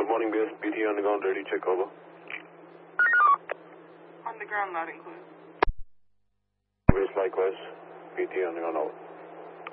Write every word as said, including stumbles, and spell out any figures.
morning, base. P T on the ground, ready, check over. On the ground, not included. Base likewise. P T on the ground, over.